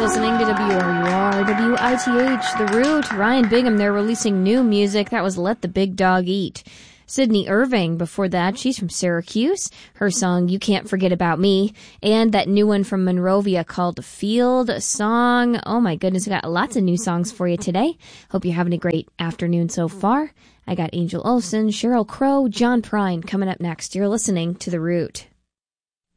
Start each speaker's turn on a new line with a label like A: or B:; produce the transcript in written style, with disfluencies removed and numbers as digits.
A: listening to WRUR, WITH, The Root. Ryan Bingham, they're releasing new music. That was Let the Big Dog Eat. Sydney Irving, before that, she's from Syracuse. Her song, You Can't Forget About Me. And that new one from Monrovia called Field Song. Oh my goodness, we got lots of new songs for you today. Hope you're having a great afternoon so far. I got Angel Olsen, Sheryl Crow, John Prine coming up next. You're listening to The Root.